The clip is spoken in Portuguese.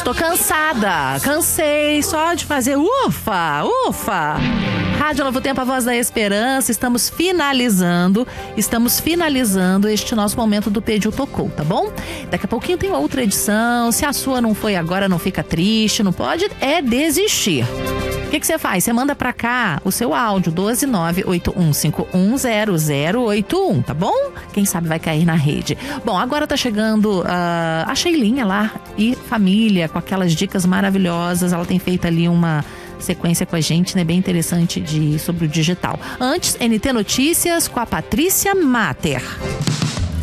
Estou cansada, cansei só de fazer ufa. Rádio Novo Tempo, a voz da esperança. Estamos finalizando este nosso momento do Pediu Tocou, tá bom? Daqui a pouquinho tem outra edição. Se a sua não foi agora, não fica triste, não pode desistir. O que você faz? Você manda pra cá o seu áudio, 12981510081, tá bom? Quem sabe vai cair na rede. Bom, agora tá chegando a Sheilinha lá e família, com aquelas dicas maravilhosas. Ela tem feito ali uma sequência com a gente, né? Bem interessante sobre o digital. Antes, NT Notícias com a Patrícia Mater.